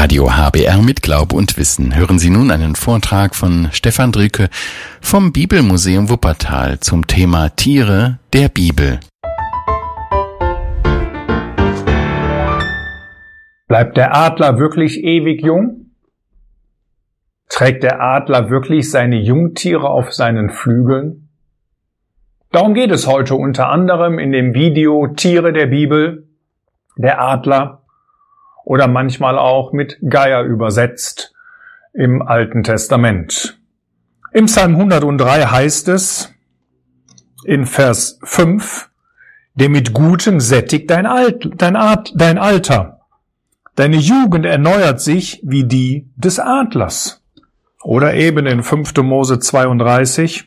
Radio HBR mit Glaub und Wissen. Hören Sie nun einen Vortrag von Stefan Drücke vom Bibelmuseum Wuppertal zum Thema Tiere der Bibel. Bleibt der Adler wirklich ewig jung? Trägt der Adler wirklich seine Jungtiere auf seinen Flügeln? Darum geht es heute unter anderem in dem Video Tiere der Bibel, der Adler oder manchmal auch mit Geier übersetzt im Alten Testament. Im Psalm 103 heißt es in Vers 5, der mit Gutem sättigt dein Alter. Deine Jugend erneuert sich wie die des Adlers. Oder eben in 5. Mose 32,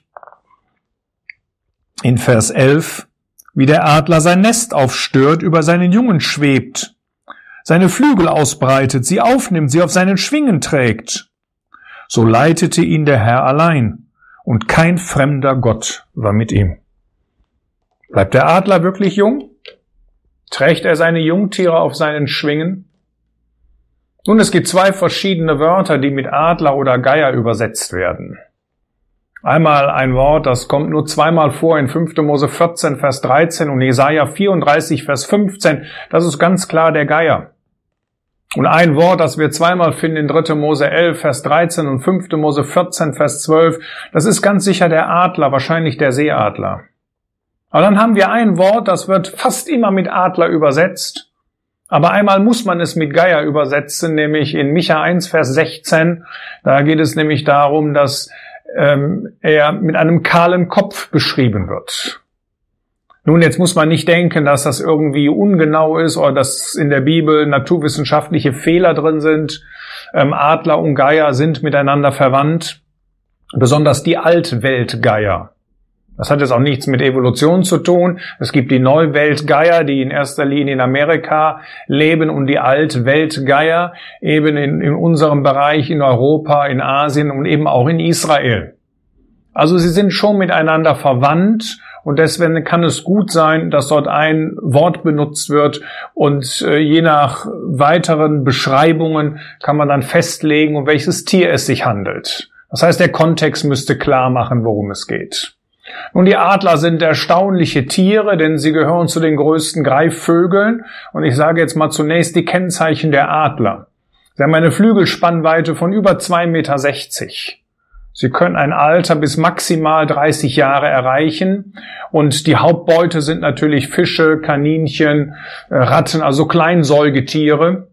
in Vers 11, wie der Adler sein Nest aufstört, über seinen Jungen schwebt, seine Flügel ausbreitet, sie aufnimmt, sie auf seinen Schwingen trägt. So leitete ihn der Herr allein, und kein fremder Gott war mit ihm. Bleibt der Adler wirklich jung? Trägt er seine Jungtiere auf seinen Schwingen? Nun, es gibt zwei verschiedene Wörter, die mit Adler oder Geier übersetzt werden. Einmal ein Wort, das kommt nur zweimal vor in 5. Mose 14, Vers 13 und Jesaja 34, Vers 15. Das ist ganz klar der Geier. Und ein Wort, das wir zweimal finden in 3. Mose 11, Vers 13 und 5. Mose 14, Vers 12, das ist ganz sicher der Adler, wahrscheinlich der Seeadler. Aber dann haben wir ein Wort, das wird fast immer mit Adler übersetzt. Aber einmal muss man es mit Geier übersetzen, nämlich in Micha 1, Vers 16. Da geht es nämlich darum, dass er mit einem kahlen Kopf beschrieben wird. Nun, jetzt muss man nicht denken, dass das irgendwie ungenau ist oder dass in der Bibel naturwissenschaftliche Fehler drin sind. Adler und Geier sind miteinander verwandt, besonders die Altweltgeier. Das hat jetzt auch nichts mit Evolution zu tun. Es gibt die Neuweltgeier, die in erster Linie in Amerika leben, und die Altweltgeier eben in unserem Bereich, in Europa, in Asien und eben auch in Israel. Also sie sind schon miteinander verwandt, und deswegen kann es gut sein, dass dort ein Wort benutzt wird, und je nach weiteren Beschreibungen kann man dann festlegen, um welches Tier es sich handelt. Das heißt, der Kontext müsste klar machen, worum es geht. Nun, die Adler sind erstaunliche Tiere, denn sie gehören zu den größten Greifvögeln. Und ich sage jetzt mal zunächst die Kennzeichen der Adler. Sie haben eine Flügelspannweite von über 2,60 Meter. Sie können ein Alter bis maximal 30 Jahre erreichen. Und die Hauptbeute sind natürlich Fische, Kaninchen, Ratten, also Kleinsäugetiere.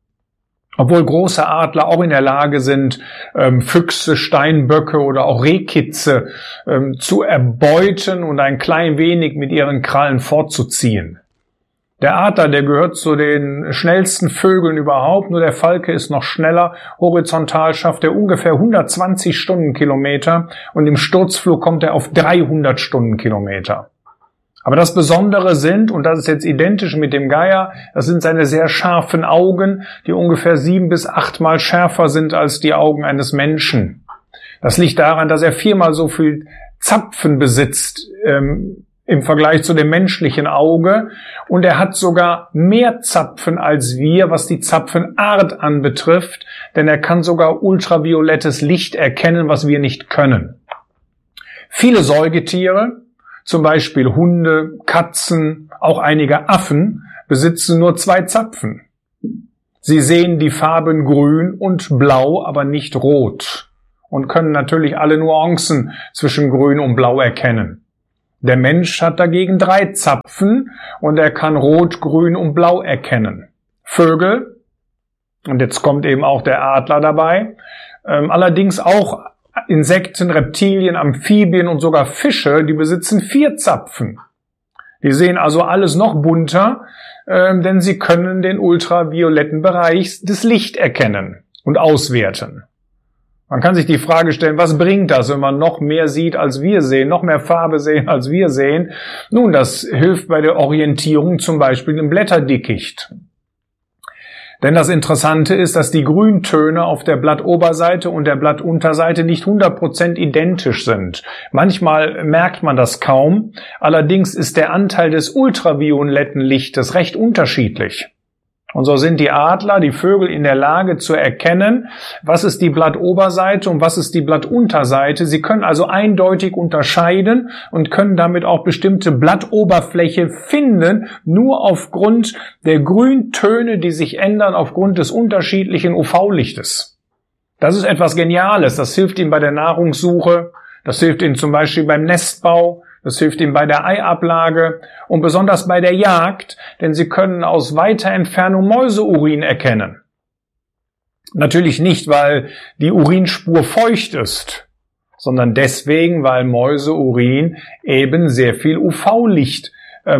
Obwohl große Adler auch in der Lage sind, Füchse, Steinböcke oder auch Rehkitze zu erbeuten und ein klein wenig mit ihren Krallen fortzuziehen. Der Adler, der gehört zu den schnellsten Vögeln überhaupt, nur der Falke ist noch schneller. Horizontal schafft er ungefähr 120 Stundenkilometer und im Sturzflug kommt er auf 300 Stundenkilometer. Aber das Besondere sind, und das ist jetzt identisch mit dem Geier, das sind seine sehr scharfen Augen, die ungefähr 7 bis 8 Mal schärfer sind als die Augen eines Menschen. Das liegt daran, dass er 4-mal so viel Zapfen besitzt im Vergleich zu dem menschlichen Auge, und er hat sogar mehr Zapfen als wir, was die Zapfenart anbetrifft, denn er kann sogar ultraviolettes Licht erkennen, was wir nicht können. Viele Säugetiere, zum Beispiel Hunde, Katzen, auch einige Affen, besitzen nur 2 Zapfen. Sie sehen die Farben grün und blau, aber nicht rot, und können natürlich alle Nuancen zwischen grün und blau erkennen. Der Mensch hat dagegen 3 Zapfen, und er kann rot, grün und blau erkennen. Vögel, und jetzt kommt eben auch der Adler dabei, allerdings auch Insekten, Reptilien, Amphibien und sogar Fische, die besitzen 4 Zapfen. Die sehen also alles noch bunter, denn sie können den ultravioletten Bereich des Lichts erkennen und auswerten. Man kann sich die Frage stellen, was bringt das, wenn man noch mehr sieht, als wir sehen, noch mehr Farbe sehen, als wir sehen? Nun, das hilft bei der Orientierung zum Beispiel im Blätterdickicht. Denn das Interessante ist, dass die Grüntöne auf der Blattoberseite und der Blattunterseite nicht 100% identisch sind. Manchmal merkt man das kaum. Allerdings ist der Anteil des ultravioletten Lichtes recht unterschiedlich. Und so sind die Adler, die Vögel in der Lage zu erkennen, was ist die Blattoberseite und was ist die Blattunterseite. Sie können also eindeutig unterscheiden und können damit auch bestimmte Blattoberfläche finden, nur aufgrund der Grüntöne, die sich ändern aufgrund des unterschiedlichen UV-Lichtes. Das ist etwas Geniales. Das hilft ihnen bei der Nahrungssuche, das hilft ihnen zum Beispiel beim Nestbau, das hilft ihnen bei der Eiablage und besonders bei der Jagd, denn sie können aus weiter Entfernung Mäuseurin erkennen. Natürlich nicht, weil die Urinspur feucht ist, sondern deswegen, weil Mäuseurin eben sehr viel UV-Licht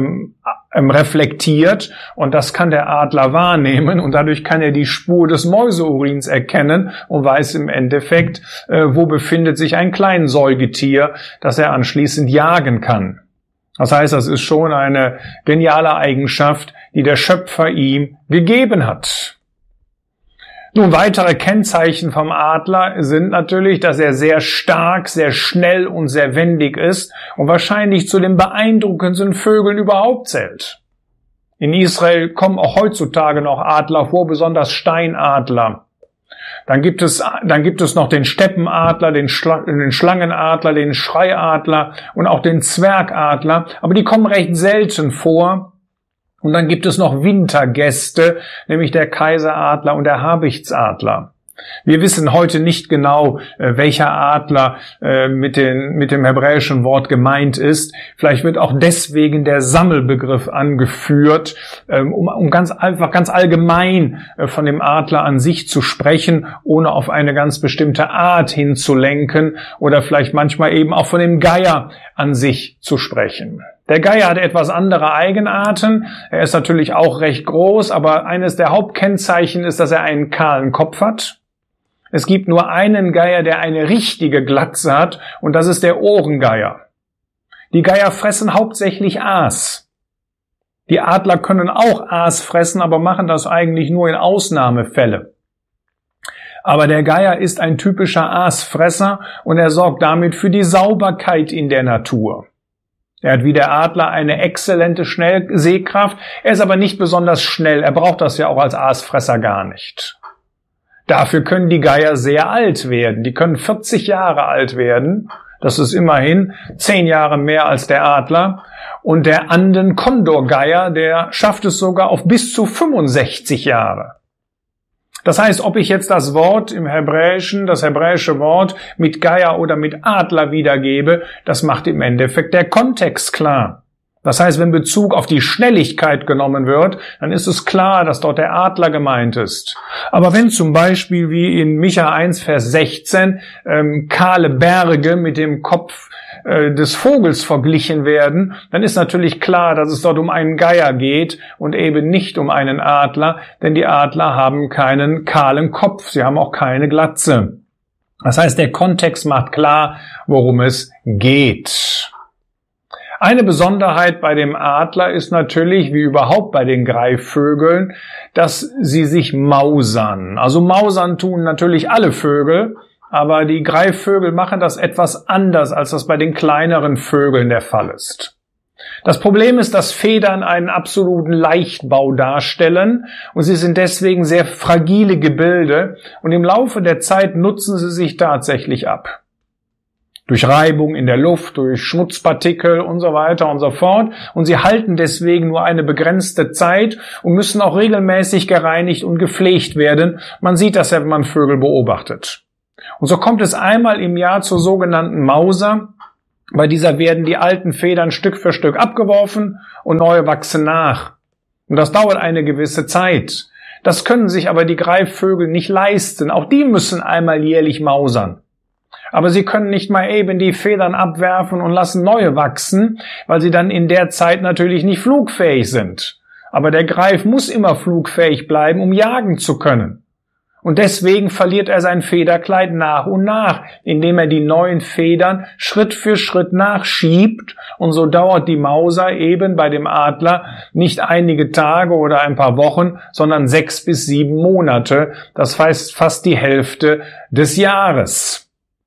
reflektiert und das kann der Adler wahrnehmen und dadurch kann er die Spur des Mäuseurins erkennen und weiß im Endeffekt, wo befindet sich ein Kleinsäugetier, das er anschließend jagen kann. Das heißt, das ist schon eine geniale Eigenschaft, die der Schöpfer ihm gegeben hat. Nun, weitere Kennzeichen vom Adler sind natürlich, dass er sehr stark, sehr schnell und sehr wendig ist und wahrscheinlich zu den beeindruckendsten Vögeln überhaupt zählt. In Israel kommen auch heutzutage noch Adler vor, besonders Steinadler. Dann gibt es noch den Steppenadler, den Schlangenadler, den Schreiadler und auch den Zwergadler, aber die kommen recht selten vor. Und dann gibt es noch Wintergäste, nämlich der Kaiseradler und der Habichtsadler. Wir wissen heute nicht genau, welcher Adler mit dem hebräischen Wort gemeint ist. Vielleicht wird auch deswegen der Sammelbegriff angeführt, um ganz allgemein von dem Adler an sich zu sprechen, ohne auf eine ganz bestimmte Art hinzulenken oder vielleicht manchmal eben auch von dem Geier an sich zu sprechen. Der Geier hat etwas andere Eigenarten. Er ist natürlich auch recht groß, aber eines der Hauptkennzeichen ist, dass er einen kahlen Kopf hat. Es gibt nur einen Geier, der eine richtige Glatze hat, und das ist der Ohrengeier. Die Geier fressen hauptsächlich Aas. Die Adler können auch Aas fressen, aber machen das eigentlich nur in Ausnahmefällen. Aber der Geier ist ein typischer Aasfresser und er sorgt damit für die Sauberkeit in der Natur. Er hat wie der Adler eine exzellente Sehkraft, er ist aber nicht besonders schnell, er braucht das ja auch als Aasfresser gar nicht. Dafür können die Geier sehr alt werden, die können 40 Jahre alt werden, das ist immerhin 10 Jahre mehr als der Adler. Und der Anden-Kondorgeier, der schafft es sogar auf bis zu 65 Jahre. Das heißt, ob ich jetzt das Wort im Hebräischen, das hebräische Wort mit Geier oder mit Adler wiedergebe, das macht im Endeffekt der Kontext klar. Das heißt, wenn Bezug auf die Schnelligkeit genommen wird, dann ist es klar, dass dort der Adler gemeint ist. Aber wenn zum Beispiel wie in Micha 1, Vers 16 kahle Berge mit dem Kopf des Vogels verglichen werden, dann ist natürlich klar, dass es dort um einen Geier geht und eben nicht um einen Adler, denn die Adler haben keinen kahlen Kopf, sie haben auch keine Glatze. Das heißt, der Kontext macht klar, worum es geht. Eine Besonderheit bei dem Adler ist natürlich, wie überhaupt bei den Greifvögeln, dass sie sich mausern. Also mausern tun natürlich alle Vögel, aber die Greifvögel machen das etwas anders, als das bei den kleineren Vögeln der Fall ist. Das Problem ist, dass Federn einen absoluten Leichtbau darstellen und sie sind deswegen sehr fragile Gebilde und im Laufe der Zeit nutzen sie sich tatsächlich ab. Durch Reibung in der Luft, durch Schmutzpartikel und so weiter und so fort. Und sie halten deswegen nur eine begrenzte Zeit und müssen auch regelmäßig gereinigt und gepflegt werden. Man sieht das ja, wenn man Vögel beobachtet. Und so kommt es einmal im Jahr zur sogenannten Mauser. Bei dieser werden die alten Federn Stück für Stück abgeworfen und neue wachsen nach. Und das dauert eine gewisse Zeit. Das können sich aber die Greifvögel nicht leisten. Auch die müssen einmal jährlich mausern. Aber sie können nicht mal eben die Federn abwerfen und lassen neue wachsen, weil sie dann in der Zeit natürlich nicht flugfähig sind. Aber der Greif muss immer flugfähig bleiben, um jagen zu können. Und deswegen verliert er sein Federkleid nach und nach, indem er die neuen Federn Schritt für Schritt nachschiebt. Und so dauert die Mauser eben bei dem Adler nicht einige Tage oder ein paar Wochen, sondern 6 bis 7 Monate. Das heißt fast die Hälfte des Jahres.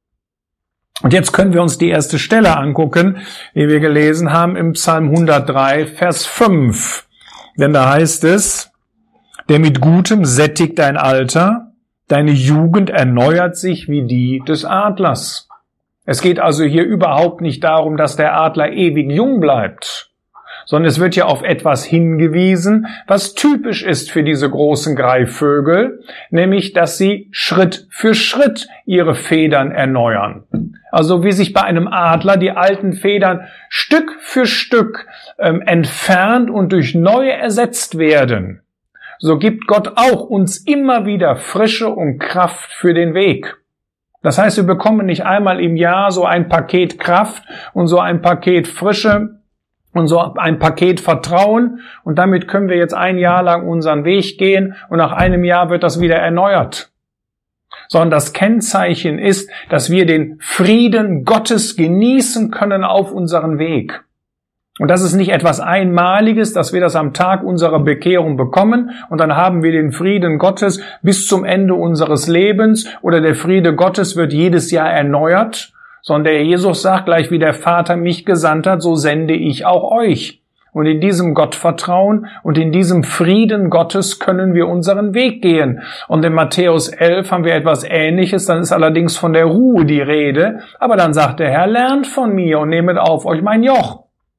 Und jetzt können wir uns die erste Stelle angucken, die wir gelesen haben im Psalm 103, Vers 5. Denn da heißt es: Der mit Gutem sättigt dein Alter, deine Jugend erneuert sich wie die des Adlers. Es geht also hier überhaupt nicht darum, dass der Adler ewig jung bleibt, sondern es wird ja auf etwas hingewiesen, was typisch ist für diese großen Greifvögel, nämlich, dass sie Schritt für Schritt ihre Federn erneuern. Also wie sich bei einem Adler die alten Federn Stück für Stück entfernt und durch neue ersetzt werden, so gibt Gott auch uns immer wieder Frische und Kraft für den Weg. Das heißt, wir bekommen nicht einmal im Jahr so ein Paket Kraft und so ein Paket Frische und so ein Paket Vertrauen und damit können wir jetzt ein Jahr lang unseren Weg gehen und nach einem Jahr wird das wieder erneuert. Sondern das Kennzeichen ist, dass wir den Frieden Gottes genießen können auf unseren Weg. Und das ist nicht etwas Einmaliges, dass wir das am Tag unserer Bekehrung bekommen und dann haben wir den Frieden Gottes bis zum Ende unseres Lebens oder der Friede Gottes wird jedes Jahr erneuert, sondern der Jesus sagt, gleich wie der Vater mich gesandt hat, so sende ich auch euch. Und in diesem Gottvertrauen und in diesem Frieden Gottes können wir unseren Weg gehen. Und in Matthäus 11 haben wir etwas Ähnliches, dann ist allerdings von der Ruhe die Rede, aber dann sagt der Herr, lernt von mir und nehmet auf euch mein Joch.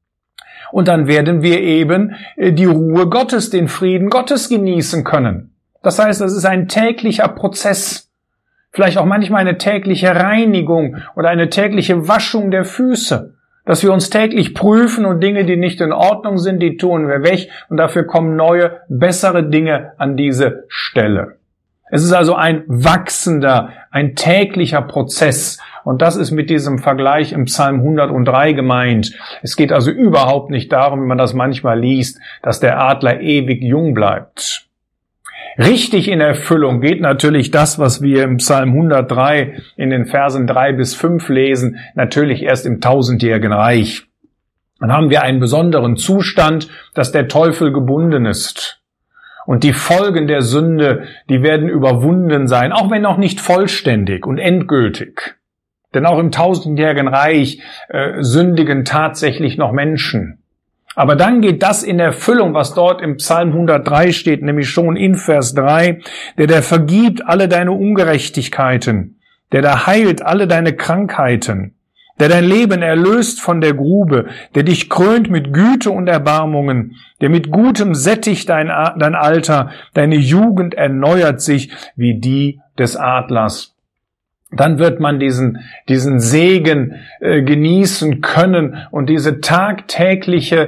Und dann werden wir eben die Ruhe Gottes, den Frieden Gottes genießen können. Das heißt, das ist ein täglicher Prozess. Vielleicht auch manchmal eine tägliche Reinigung oder eine tägliche Waschung der Füße. Dass wir uns täglich prüfen und Dinge, die nicht in Ordnung sind, die tun wir weg und dafür kommen neue, bessere Dinge an diese Stelle. Es ist also ein wachsender, ein täglicher Prozess. Und das ist mit diesem Vergleich im Psalm 103 gemeint. Es geht also überhaupt nicht darum, wie man das manchmal liest, dass der Adler ewig jung bleibt. Richtig in Erfüllung geht natürlich das, was wir im Psalm 103 in den Versen 3 bis 5 lesen, natürlich erst im tausendjährigen Reich. Dann haben wir einen besonderen Zustand, dass der Teufel gebunden ist. Und die Folgen der Sünde, die werden überwunden sein, auch wenn noch nicht vollständig und endgültig. Denn auch im tausendjährigen Reich sündigen tatsächlich noch Menschen. Aber dann geht das in Erfüllung, was dort im Psalm 103 steht, nämlich schon in Vers 3, der vergibt alle deine Ungerechtigkeiten, der heilt alle deine Krankheiten, der dein Leben erlöst von der Grube, der dich krönt mit Güte und Erbarmungen, der mit Gutem sättigt dein Alter, deine Jugend erneuert sich wie die des Adlers. Dann wird man diesen Segen genießen können und diese tagtägliche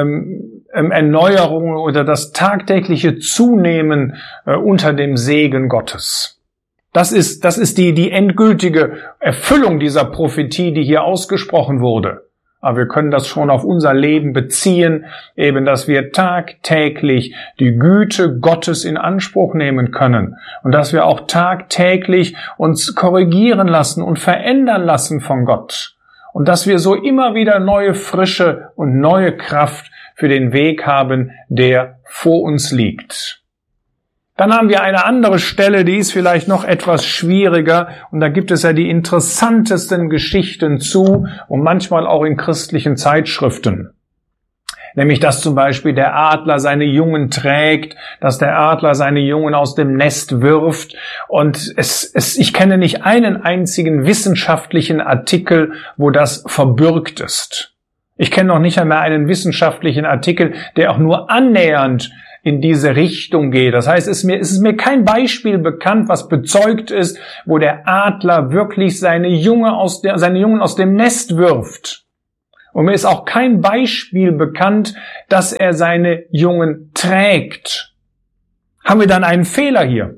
Erneuerung oder das tagtägliche Zunehmen unter dem Segen Gottes. Das ist die endgültige Erfüllung dieser Prophetie, die hier ausgesprochen wurde. Aber wir können das schon auf unser Leben beziehen, eben, dass wir tagtäglich die Güte Gottes in Anspruch nehmen können und dass wir auch tagtäglich uns korrigieren lassen und verändern lassen von Gott und dass wir so immer wieder neue Frische und neue Kraft für den Weg haben, der vor uns liegt. Dann haben wir eine andere Stelle, die ist vielleicht noch etwas schwieriger und da gibt es ja die interessantesten Geschichten zu und manchmal auch in christlichen Zeitschriften. Nämlich, dass zum Beispiel der Adler seine Jungen trägt, dass der Adler seine Jungen aus dem Nest wirft und ich kenne nicht einen einzigen wissenschaftlichen Artikel, wo das verbürgt ist. Ich kenne noch nicht einmal einen wissenschaftlichen Artikel, der auch nur annähernd in diese Richtung geht. Das heißt, es ist mir kein Beispiel bekannt, was bezeugt ist, wo der Adler wirklich seine Jungen aus dem Nest wirft. Und mir ist auch kein Beispiel bekannt, dass er seine Jungen trägt. Haben wir dann einen Fehler hier?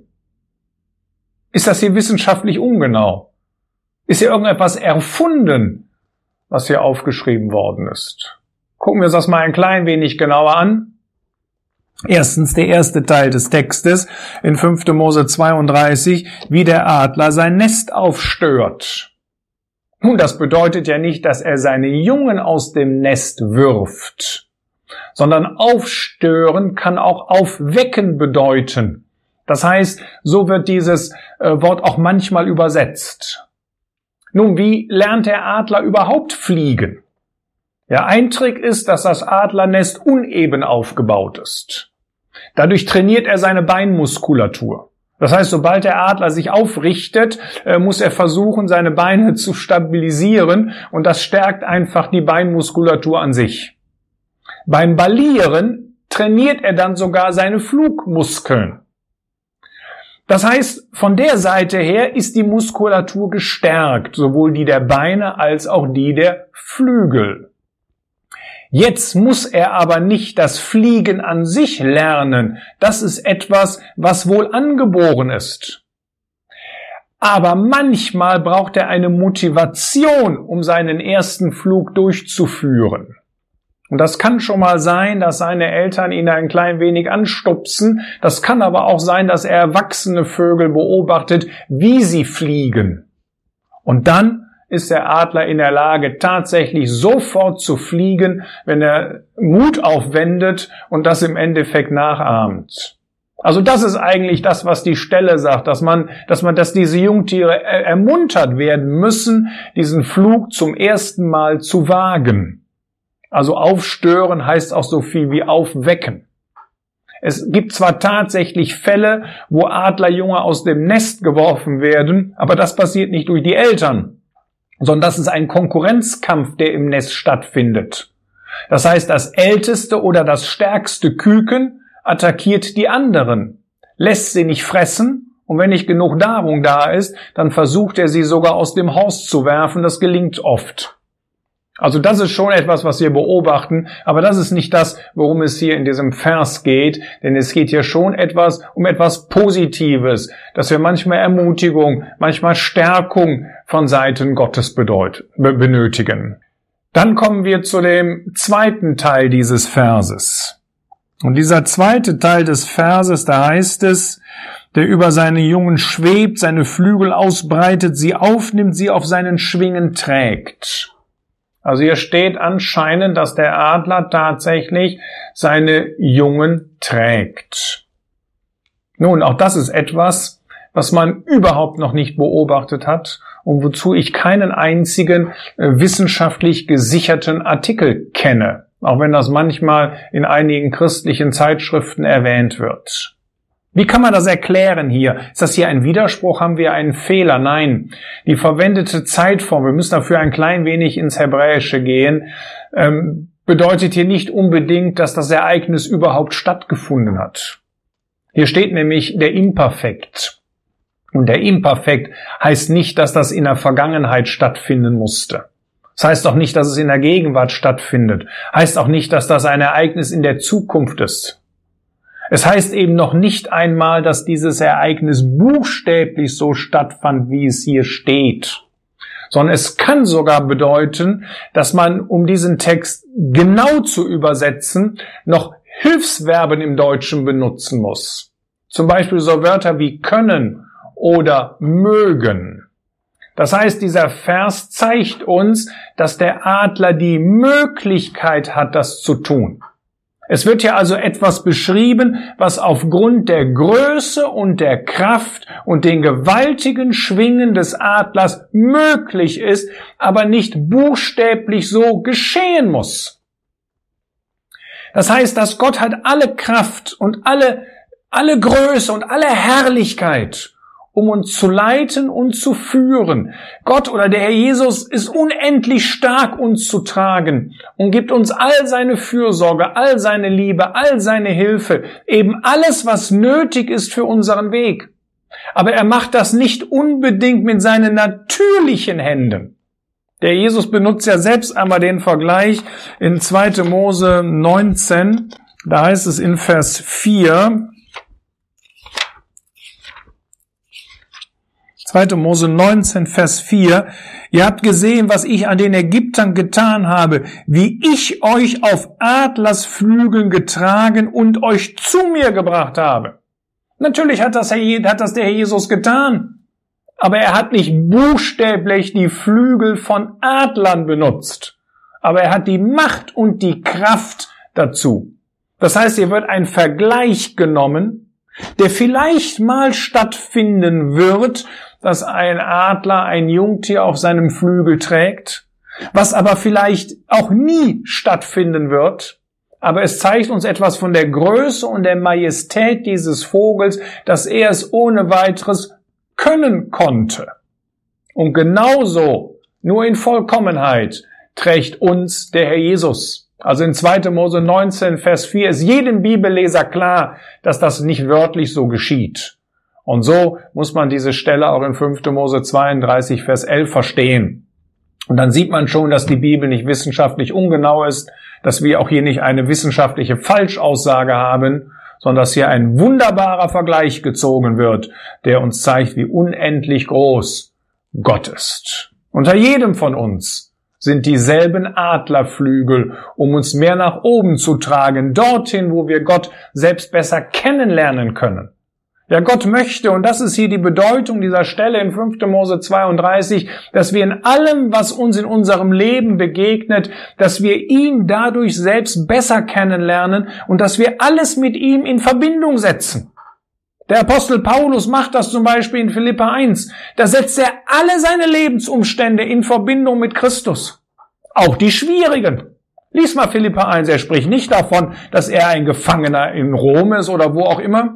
Ist das hier wissenschaftlich ungenau? Ist hier irgendetwas erfunden, was hier aufgeschrieben worden ist? Gucken wir uns das mal ein klein wenig genauer an. Erstens der erste Teil des Textes in 5. Mose 32, wie der Adler sein Nest aufstört. Nun, das bedeutet ja nicht, dass er seine Jungen aus dem Nest wirft, sondern aufstören kann auch aufwecken bedeuten. Das heißt, so wird dieses Wort auch manchmal übersetzt. Nun, wie lernt der Adler überhaupt fliegen? Ja, ein Trick ist, dass das Adlernest uneben aufgebaut ist. Dadurch trainiert er seine Beinmuskulatur. Das heißt, sobald der Adler sich aufrichtet, muss er versuchen, seine Beine zu stabilisieren, und das stärkt einfach die Beinmuskulatur an sich. Beim Balieren trainiert er dann sogar seine Flugmuskeln. Das heißt, von der Seite her ist die Muskulatur gestärkt, sowohl die der Beine als auch die der Flügel. Jetzt muss er aber nicht das Fliegen an sich lernen. Das ist etwas, was wohl angeboren ist. Aber manchmal braucht er eine Motivation, um seinen ersten Flug durchzuführen. Und das kann schon mal sein, dass seine Eltern ihn ein klein wenig anstupsen. Das kann aber auch sein, dass er erwachsene Vögel beobachtet, wie sie fliegen. Und dann ist der Adler in der Lage, tatsächlich sofort zu fliegen, wenn er Mut aufwendet und das im Endeffekt nachahmt. Also das ist eigentlich das, was die Stelle sagt, dass diese Jungtiere ermuntert werden müssen, diesen Flug zum ersten Mal zu wagen. Also aufstören heißt auch so viel wie aufwecken. Es gibt zwar tatsächlich Fälle, wo Adlerjunge aus dem Nest geworfen werden, aber das passiert nicht durch die Eltern, sondern das ist ein Konkurrenzkampf, der im Nest stattfindet. Das heißt, das älteste oder das stärkste Küken attackiert die anderen, lässt sie nicht fressen, und wenn nicht genug Nahrung da ist, dann versucht er, sie sogar aus dem Haus zu werfen. Das gelingt oft. Also das ist schon etwas, was wir beobachten, aber das ist nicht das, worum es hier in diesem Vers geht, denn es geht hier schon um etwas Positives, dass wir manchmal Ermutigung, manchmal Stärkung von Seiten Gottes benötigen. Dann kommen wir zu dem zweiten Teil dieses Verses. Und dieser zweite Teil des Verses, da heißt es, der über seine Jungen schwebt, seine Flügel ausbreitet, sie aufnimmt, sie auf seinen Schwingen trägt. Also hier steht anscheinend, dass der Adler tatsächlich seine Jungen trägt. Nun, auch das ist etwas, was man überhaupt noch nicht beobachtet hat und wozu ich keinen einzigen wissenschaftlich gesicherten Artikel kenne, auch wenn das manchmal in einigen christlichen Zeitschriften erwähnt wird. Wie kann man das erklären hier? Ist das hier ein Widerspruch? Haben wir einen Fehler? Nein. Die verwendete Zeitform, wir müssen dafür ein klein wenig ins Hebräische gehen, bedeutet hier nicht unbedingt, dass das Ereignis überhaupt stattgefunden hat. Hier steht nämlich der Imperfekt. Und der Imperfekt heißt nicht, dass das in der Vergangenheit stattfinden musste. Das heißt auch nicht, dass es in der Gegenwart stattfindet. Heißt auch nicht, dass das ein Ereignis in der Zukunft ist. Es heißt eben noch nicht einmal, dass dieses Ereignis buchstäblich so stattfand, wie es hier steht, sondern es kann sogar bedeuten, dass man, um diesen Text genau zu übersetzen, noch Hilfsverben im Deutschen benutzen muss. Zum Beispiel so Wörter wie können oder mögen. Das heißt, dieser Vers zeigt uns, dass der Adler die Möglichkeit hat, das zu tun. Es wird hier also etwas beschrieben, was aufgrund der Größe und der Kraft und den gewaltigen Schwingen des Adlers möglich ist, aber nicht buchstäblich so geschehen muss. Das heißt, dass Gott hat alle Kraft und alle Größe und alle Herrlichkeit, um uns zu leiten und zu führen. Gott oder der Herr Jesus ist unendlich stark, uns zu tragen und gibt uns all seine Fürsorge, all seine Liebe, all seine Hilfe, eben alles, was nötig ist für unseren Weg. Aber er macht das nicht unbedingt mit seinen natürlichen Händen. Der Jesus benutzt ja selbst einmal den Vergleich in 2. Mose 19, da heißt es in Vers 4, 2. Mose 19, Vers 4. Ihr habt gesehen, was ich an den Ägyptern getan habe, wie ich euch auf Adlersflügeln getragen und euch zu mir gebracht habe. Natürlich hat das der Herr Jesus getan, aber er hat nicht buchstäblich die Flügel von Adlern benutzt, aber er hat die Macht und die Kraft dazu. Das heißt, hier wird ein Vergleich genommen, der vielleicht mal stattfinden wird, dass ein Adler ein Jungtier auf seinem Flügel trägt, was aber vielleicht auch nie stattfinden wird, aber es zeigt uns etwas von der Größe und der Majestät dieses Vogels, dass er es ohne weiteres können konnte. Und genauso, nur in Vollkommenheit, trägt uns der Herr Jesus. Also in 2. Mose 19, Vers 4 ist jedem Bibelleser klar, dass das nicht wörtlich so geschieht. Und so muss man diese Stelle auch in 5. Mose 32, Vers 11 verstehen. Und dann sieht man schon, dass die Bibel nicht wissenschaftlich ungenau ist, dass wir auch hier nicht eine wissenschaftliche Falschaussage haben, sondern dass hier ein wunderbarer Vergleich gezogen wird, der uns zeigt, wie unendlich groß Gott ist. Unter jedem von uns sind dieselben Adlerflügel, um uns mehr nach oben zu tragen, dorthin, wo wir Gott selbst besser kennenlernen können. Ja, Gott möchte, und das ist hier die Bedeutung dieser Stelle in 5. Mose 32, dass wir in allem, was uns in unserem Leben begegnet, dass wir ihn dadurch selbst besser kennenlernen und dass wir alles mit ihm in Verbindung setzen. Der Apostel Paulus macht das zum Beispiel in Philipper 1. Da setzt er alle seine Lebensumstände in Verbindung mit Christus. Auch die schwierigen. Lies mal Philipper 1. Er spricht nicht davon, dass er ein Gefangener in Rom ist oder wo auch immer.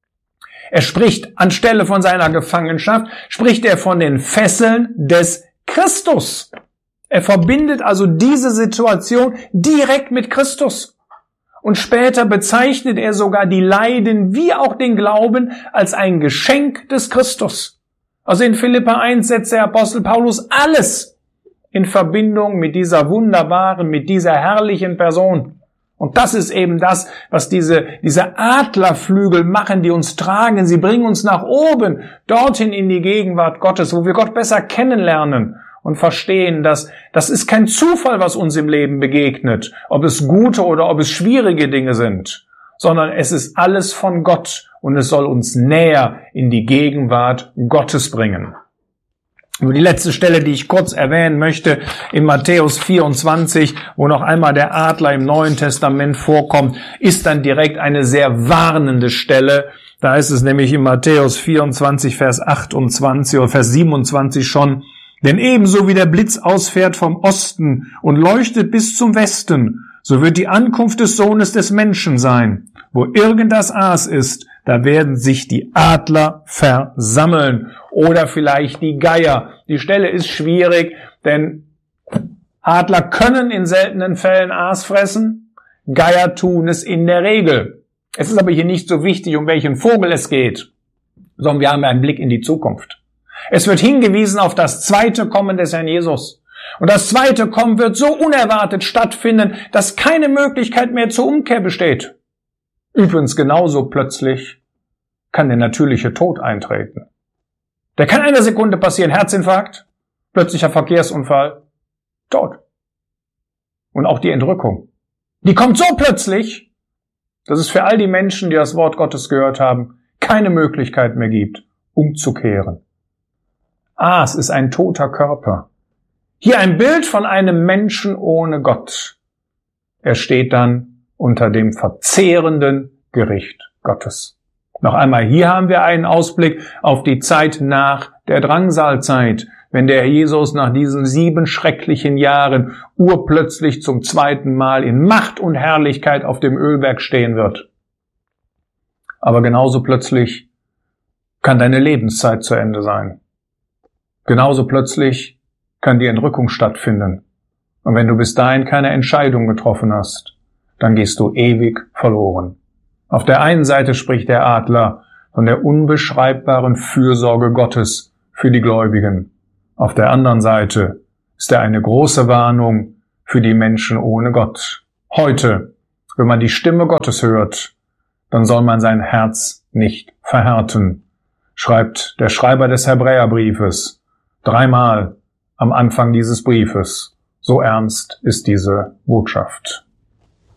Er spricht anstelle von seiner Gefangenschaft, spricht er von den Fesseln des Christus. Er verbindet also diese Situation direkt mit Christus. Und später bezeichnet er sogar die Leiden wie auch den Glauben als ein Geschenk des Christus. Also in Philipper 1 setzt der Apostel Paulus alles in Verbindung mit dieser wunderbaren, mit dieser herrlichen Person. Und das ist eben das, was diese Adlerflügel machen, die uns tragen. Sie bringen uns nach oben, dorthin in die Gegenwart Gottes, wo wir Gott besser kennenlernen und verstehen, dass das ist kein Zufall, was uns im Leben begegnet, ob es gute oder ob es schwierige Dinge sind, sondern es ist alles von Gott und es soll uns näher in die Gegenwart Gottes bringen. Nur die letzte Stelle, die ich kurz erwähnen möchte, in Matthäus 24, wo noch einmal der Adler im Neuen Testament vorkommt, ist dann direkt eine sehr warnende Stelle. Da ist es nämlich in Matthäus 24, Vers 28 oder Vers 27 schon: Denn ebenso wie der Blitz ausfährt vom Osten und leuchtet bis zum Westen, so wird die Ankunft des Sohnes des Menschen sein. Wo irgend das Aas ist, da werden sich die Adler versammeln oder vielleicht die Geier. Die Stelle ist schwierig, denn Adler können in seltenen Fällen Aas fressen, Geier tun es in der Regel. Es ist aber hier nicht so wichtig, um welchen Vogel es geht, sondern wir haben einen Blick in die Zukunft. Es wird hingewiesen auf das zweite Kommen des Herrn Jesus. Und das zweite Kommen wird so unerwartet stattfinden, dass keine Möglichkeit mehr zur Umkehr besteht. Übrigens genauso plötzlich kann der natürliche Tod eintreten. Der kann in einer Sekunde passieren: Herzinfarkt, plötzlicher Verkehrsunfall, Tod. Und auch die Entrückung. Die kommt so plötzlich, dass es für all die Menschen, die das Wort Gottes gehört haben, keine Möglichkeit mehr gibt, umzukehren. Es ist ein toter Körper. Hier ein Bild von einem Menschen ohne Gott. Er steht dann unter dem verzehrenden Gericht Gottes. Noch einmal, hier haben wir einen Ausblick auf die Zeit nach der Drangsalzeit, wenn der Herr Jesus nach diesen 7 schrecklichen Jahren urplötzlich zum zweiten Mal in Macht und Herrlichkeit auf dem Ölberg stehen wird. Aber genauso plötzlich kann deine Lebenszeit zu Ende sein. Genauso plötzlich kann die Entrückung stattfinden. Und wenn du bis dahin keine Entscheidung getroffen hast, dann gehst du ewig verloren. Auf der einen Seite spricht der Adler von der unbeschreibbaren Fürsorge Gottes für die Gläubigen. Auf der anderen Seite ist er eine große Warnung für die Menschen ohne Gott. Heute, wenn man die Stimme Gottes hört, dann soll man sein Herz nicht verhärten, schreibt der Schreiber des Hebräerbriefes 3-mal am Anfang dieses Briefes. So ernst ist diese Botschaft.